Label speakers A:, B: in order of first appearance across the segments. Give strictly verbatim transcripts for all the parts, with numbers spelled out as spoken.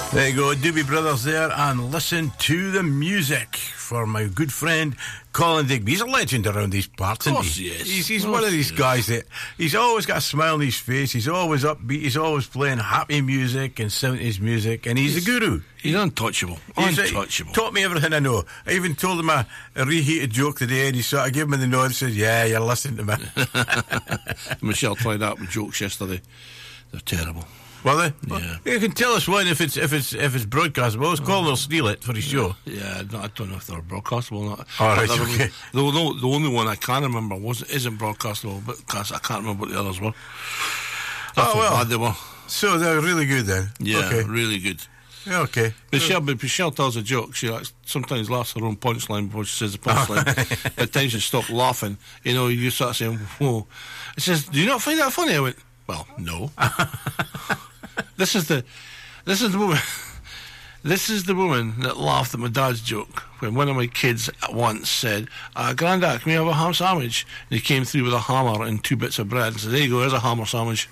A: There you go, Doobie Brothers there, and listen to the music for my good friend Colin Digby. He's a legend around these parts, isn't he?
B: Yes.
A: He's, he's one of these guys that he's always got a smile on his face, he's always upbeat, he's always playing happy music and seventies music, and he's, he's a guru.
B: He's untouchable. He's untouchable.
A: A, taught me everything I know. I even told him a, a reheated joke today, and he sort of gave me the nod and said, yeah, you're listening to me.
B: Michelle tried out with jokes yesterday. They're terrible.
A: Well, they?
B: Yeah.
A: You can tell us one if it's if it's if it's broadcastable. It's Colin will steal it for his show.
B: Yeah, no, I don't know if they're broadcastable or not.
A: All right, okay.
B: The, no, the only one I can remember wasn't isn't broadcastable, but I can't remember what the others were. That's
A: oh well,
B: bad they were.
A: So they're really good then.
B: Yeah,
A: okay.
B: really good.
A: Yeah, okay.
B: Michelle, but Michelle tells a joke. She like, sometimes laughs her own punchline before she says the punchline. At times she stops laughing. You know, you start saying, "Whoa!" It says, "Do you not find that funny?" I went, "Well, no." This is the, this is the woman, this is the woman that laughed at my dad's joke when one of my kids at once said, uh, "Grandad, can we have a ham sandwich?" And he came through with a hammer and two bits of bread and said, "There you go, here's a hammer sandwich."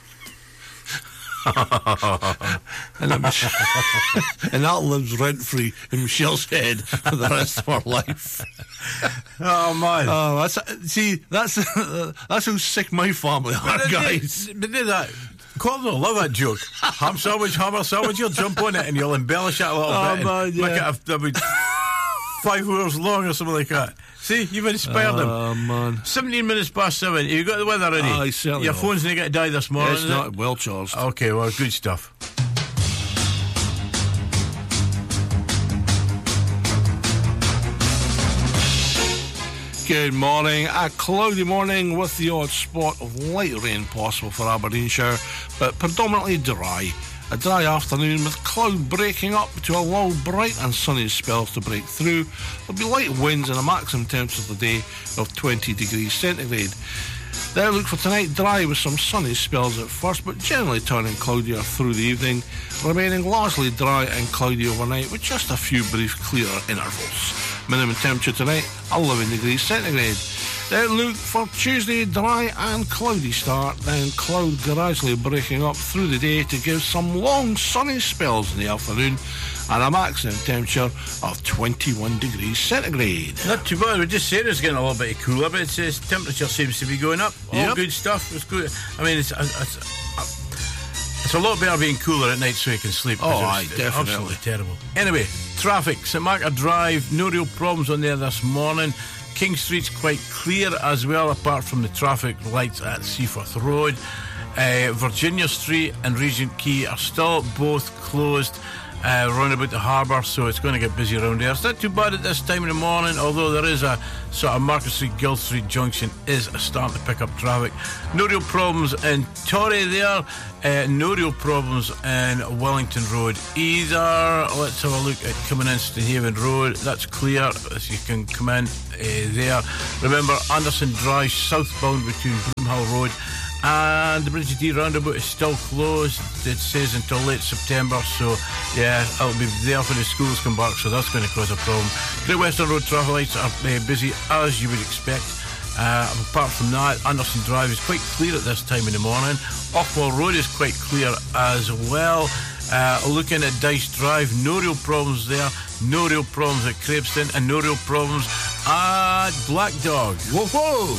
B: and, that and that lives rent free in Michelle's head for the rest of her life.
A: Oh man!
B: Oh, that's see, that's that's how sick my family are,
A: but
B: guys.
A: They, but they that. Colin will love that joke. Ham sandwich, hammer sandwich. You'll jump on it and you'll embellish it a little
B: oh,
A: bit.
B: Man,
A: and
B: yeah.
A: Make it a, about five hours long or something like that. See, you've inspired
B: oh,
A: him.
B: Oh man!
A: Seventeen minutes past seven. You got the weather ready?
B: Oh, certainly.
A: Your
B: not.
A: phone's not going to die this morning.
B: It's
A: is
B: not
A: it?
B: well charged.
A: Okay, well, good stuff.
B: Good morning. A cloudy morning with the odd spot of light rain possible for Aberdeenshire, but predominantly dry. A dry afternoon with cloud breaking up to allow bright and sunny spells to break through. There'll be light winds and a maximum temperature of the day of twenty degrees centigrade. The outlook for tonight, dry with some sunny spells at first, but generally turning cloudier through the evening, remaining largely dry and cloudy overnight with just a few brief clearer intervals. Minimum temperature tonight, eleven degrees centigrade. The outlook for Tuesday, dry and cloudy start, then cloud gradually breaking up through the day to give some long sunny spells in the afternoon, and a maximum temperature of twenty-one degrees centigrade.
A: Not too bad. We just said it's getting a little bit cooler, but it's, it's temperature seems to be going up. All
B: yep.
A: good stuff. It's good. I mean, it's it's, it's a lot better being cooler at night so you can sleep.
B: Oh, aye,
A: it's
B: definitely.
A: Absolutely terrible. Anyway, traffic. Saint Margaret Drive, no real problems on there this morning. King Street's quite clear as well, apart from the traffic lights at Seaforth Road. Uh, Virginia Street and Regent Quay are still both closed uh, round about the harbour, so it's going to get busy around there. It's not too bad at this time in the morning, although there is a sort of Market Street, Guild Street junction is starting to pick up traffic. No real problems in Torrey there. Uh, no real problems in Wellington Road either. Let's have a look at coming in Stonehaven Road. That's clear as you can come in uh, there. Remember, Anderson Drive southbound between Broomhill Road and the Bridget D roundabout is still closed. It says until late September, so yeah, it'll be there for the schools come back, so that's going to cause a problem. Great Western Road traffic lights are uh, busy as you would expect. Uh, apart from that, Anderson Drive is quite clear at this time in the morning. Ockwell Road is quite clear as well. Uh, looking at Dice Drive, no real problems there. No real problems at Crepeston, and no real problems at Black Dog. Whoa, whoa!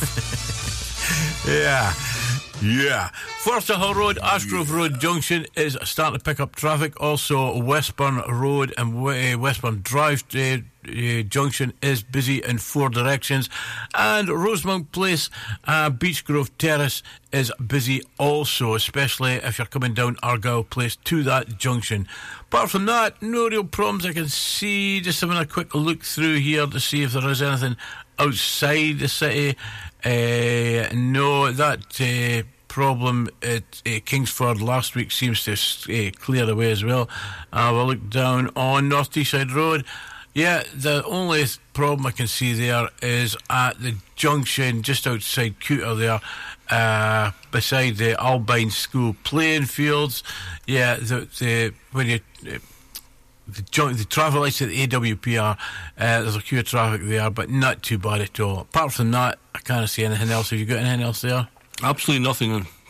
A: yeah. Yeah. Forster Hill Road, Ashgrove Road Junction is starting to pick up traffic. Also, Westburn Road and uh, Westburn Drive uh, uh, Junction is busy in four directions. And Rosemount Place, uh, Beechgrove Terrace is busy also, especially if you're coming down Argyle Place to that junction. Apart from that, no real problems I can see. Just having a quick look through here to see if there is anything outside the city. Uh, no, that uh, problem at uh, Kingsford last week seems to uh, clear away as well. Uh, we'll look down on North Teesside Road. Yeah, the only problem I can see there is at the junction just outside Cooter there, uh, beside the Albine School playing fields. Yeah, the, the when you... Uh, The, junk, the traffic lights at the A W P R, uh, there's a queue of traffic there, but not too bad at all. Apart from that, I can't see anything else. Have you got anything else there?
B: Absolutely nothing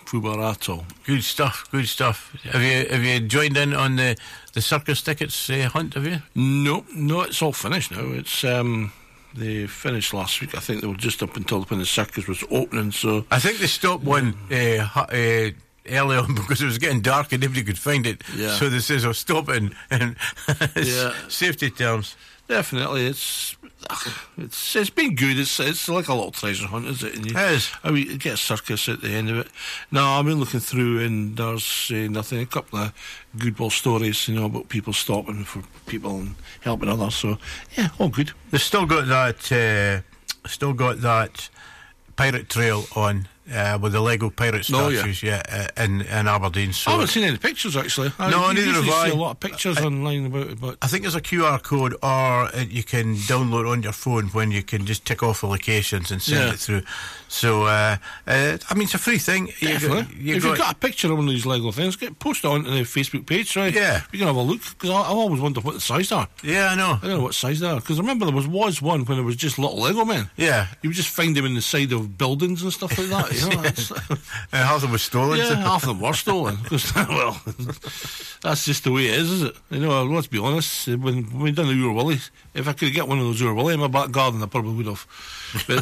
B: Fubarato.
A: Good stuff, good stuff. Have you have you joined in on the, the circus tickets uh, hunt, have you?
B: No, no, it's all finished now. It's um, they finished last week. I think they were just up until when the circus was opening. So
A: I think they stopped one uh, hu- uh, early on because it was getting dark and nobody could find it.
B: Yeah.
A: So they says, "I'll stop it," and
B: Yeah.
A: safety terms.
B: definitely, it's it's it's been good. It's it's like a little treasure hunt, is it? And you,
A: It is.
B: I mean, you get a circus at the end of it. No, I've been looking through, and there's uh, nothing. A couple of goodwill stories, you know, about people stopping for people and helping others. So yeah, all good.
A: They've still got that. Uh, still got that pirate trail on. Uh, with the Lego pirate
B: Oh,
A: statues, yeah, yeah uh, in, in Aberdeen. So
B: I haven't seen any pictures actually. I
A: No,
B: you
A: neither
B: usually
A: have I.
B: see a lot of pictures
A: I-
B: online about it, but
A: I think there's a Q R code, or uh, you can download on your phone when you can just tick off the locations and send
B: Yeah.
A: it through. So, uh, uh, I mean, it's a free thing. You
B: definitely.
A: got- you
B: if
A: got-
B: you've got a picture of one of these Lego things, get post it onto the Facebook page, right?
A: Yeah.
B: You can have a look, because I, I always wonder what the size are.
A: yeah, I know.
B: I don't know what size they are, because I remember there was was one when it was just little Lego men.
A: Yeah,
B: You would just find them in the side of buildings and stuff like that. You know, that's,
A: uh, half of them was stolen.
B: yeah,
A: so-
B: half of them were stolen. 'Cause, well, that's just the way it is, is it? You know, let's be honest. When, when we done the Ur Willie, if I could get one of those Ur Willie in my back garden, I probably would have. But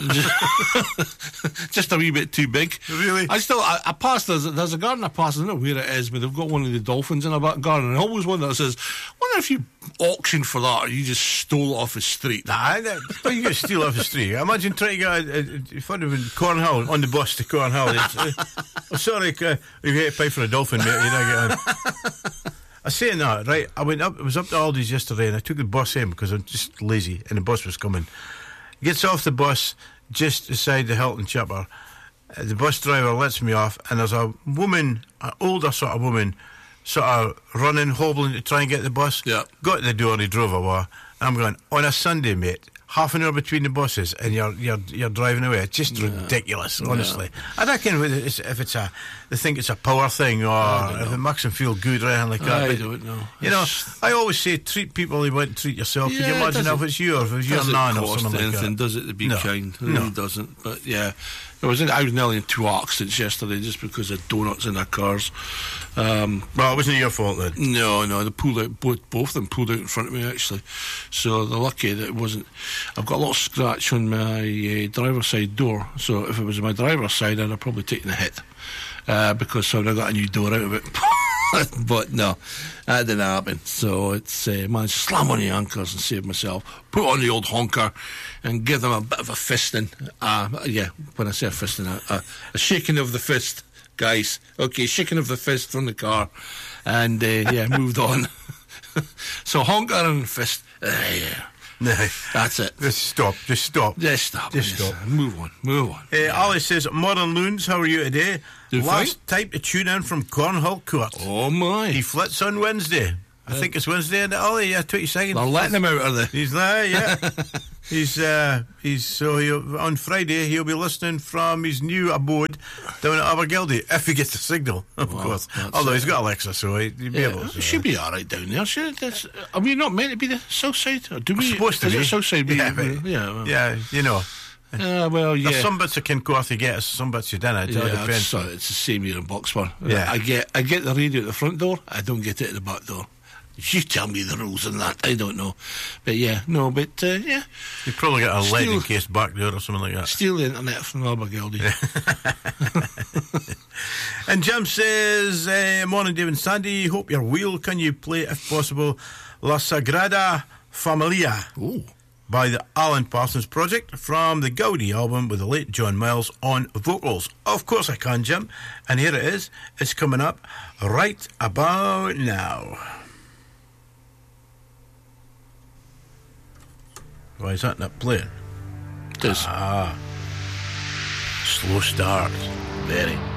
B: just, just a wee bit too big.
A: Really?
B: I still, I, I passed, there's, there's a garden I passed, I don't know where it is, but they've got one of the dolphins in a back garden. And I always wonder, it says, wonder if you auctioned for that or you just stole it off the street.
A: Nah, that, well, you got to steal off the street. Imagine trying to get a, a, a fun of Cornhill on the bus to Cornhill. It's, uh, oh, sorry, uh, you get a pay for a dolphin, mate. You don't get on. I saying that, right? I went up. I was up to Aldi's yesterday, and I took the bus in because I'm just lazy, and the bus was coming. Gets off the bus just beside the Hilton Chipper. Uh, the bus driver lets me off, and there's a woman, an older sort of woman, sort of running, hobbling to try and get the bus.
B: Yeah.
A: Got to the door, and he drove away. I'm going, on a Sunday, mate, half an hour between the buses, and you're you're you're driving away. It's just ridiculous, honestly. I reckon with it's, if it's a, they think it's a power thing, or if it makes them feel good or anything like that.
B: I
A: But,
B: don't know.
A: you know,
B: It's-
A: I always say treat people you want to treat yourself. Can you
B: Yeah, it
A: imagine
B: doesn't-
A: if it's you or if it's your
B: doesn't
A: nan or
B: cost
A: something like
B: anything,
A: that?
B: does it, to be
A: No.
B: kind? It
A: No.
B: really doesn't. But yeah, it was in, I was nearly in two accidents yesterday just because of donuts in their cars. Um,
A: Well, it wasn't your fault then.
B: no, no, they pulled out, both, both of them pulled out in front of me actually. So they're lucky that it wasn't. I've got a little scratch on my uh, driver's side door. So if it was my driver's side, I'd have probably taken a hit uh, because so I got a new door out of it. But no, that didn't happen. So it's uh, managed to slam on the anchors and save myself. Put on the old honker and give them a bit of a fisting. Uh, yeah, when I say a fisting, a, a, a shaking of the fist, guys. Okay, shaking of the fist from the car, and uh, yeah, moved on. So honker and fist. Uh, yeah,
A: No.
B: that's it.
A: Just stop. Just stop.
B: Just stop.
A: Just
B: yes.
A: stop.
B: Move on. Move on.
A: Uh, Ali says, Modern Loons, how are you today?
B: Doing
A: Last time to tune in from Cornhill Court.
B: Oh my!
A: He flits on Wednesday. I think it's Wednesday, isn't it, Ali? Yeah, twenty-second.
B: They're letting him out of the.
A: He's there, yeah. he's uh, he's so he'll, on Friday he'll be listening from his new abode down at Abergildy if he gets a signal, of
B: Well,
A: course.
B: that's
A: Although
B: it.
A: he's got Alexa, so he- he'll be
B: Yeah,
A: able to.
B: it should be all right down there. Should it? Are we not meant to be the south side? Or do we?
A: supposed to
B: is
A: be.
B: it south side?
A: Yeah,
B: we,
A: but-
B: yeah, well,
A: Yeah, you know.
B: Uh, well, yeah.
A: There's some bits of Kincorth you get, some bits you don't. It all
B: yeah,
A: depends.
B: it's, uh, it's the same here in Boxford.
A: Yeah.
B: I get I get the radio at the front door. I don't get it at the back door. You tell me the rules on that. I don't know, but yeah, no, but uh, yeah,
A: You probably get a lead
B: Still-
A: encased back door or something like that.
B: steal the internet from Abergildy.
A: And Jim says, uh, morning, David and Sandy. Hope you're well. Can you play, if possible, La Sagrada Familia
B: Oh,
A: by the Alan Parsons Project from the Gaudi album with the late John Miles on vocals? Of course I can, Jim. And here it is. It's coming up right about now. Why is that not playing?
B: it is.
A: Slow start. Very.